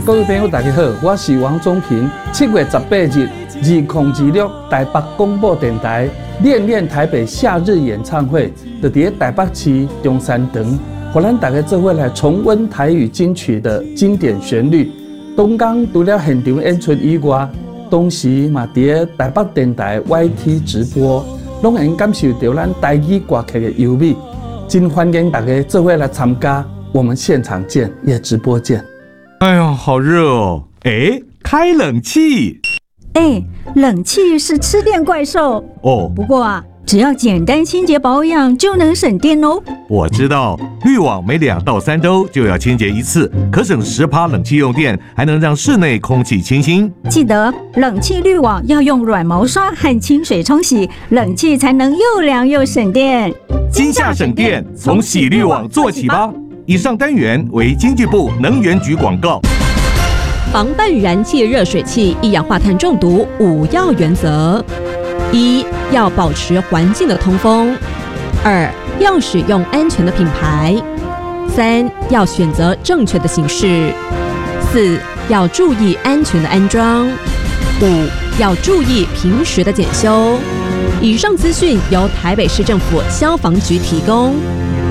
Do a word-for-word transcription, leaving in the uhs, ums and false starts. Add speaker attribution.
Speaker 1: 各位朋友，大家好，我是王宗平。七月十八日，二零二六台北广播电台恋恋台北夏日演唱会，就伫台北市中山堂，互咱大家做伙来重温台语金曲的经典旋律。东港除了现场演出以外，同时嘛伫台北电台 Y T 直播，拢能感受到咱台语歌曲的优美。真欢迎大家做伙来参加，我们现场见，也直播见。
Speaker 2: 哎呦，好热哦！哎，开冷气。
Speaker 3: 哎，冷气是吃电怪兽
Speaker 2: 哦。
Speaker 3: 不过啊，只要简单清洁保养就能省电哦。
Speaker 2: 我知道，滤网每两到三周就要清洁一次，可省十趴冷气用电，还能让室内空气清新。
Speaker 3: 记得冷气滤网要用软毛刷和清水冲洗，冷气才能又凉又省电。
Speaker 2: 今夏省电，从洗滤网做起吧。以上单元为经济部能源局广告。
Speaker 4: 防范燃气热水器一氧化碳中毒五要原则：一、要保持环境的通风；二、要使用安全的品牌；三、要选择正确的形式；四、要注意安全的安装；五、要注意平时的检修。以上资讯由台北市政府消防局提供。